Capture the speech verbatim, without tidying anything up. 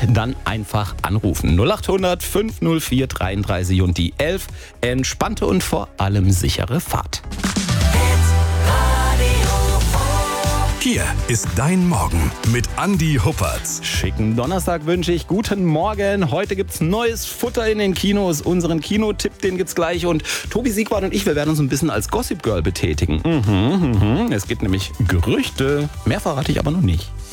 nicht, dann einfach anrufen. null acht hundert fünf null vier dreiunddreißig und die elf. Entspannte und vor allem sichere Fahrt. Hier ist dein Morgen mit Andi Huppertz. Schicken Donnerstag wünsche ich. Guten Morgen. Heute gibt's neues Futter in den Kinos. Unseren Kinotipp, den gibt's gleich. Und Tobi Siegwart und ich, wir werden uns ein bisschen als Gossip Girl betätigen. Mhm, mhm. Es gibt nämlich Gerüchte. Mehr verrate ich aber noch nicht.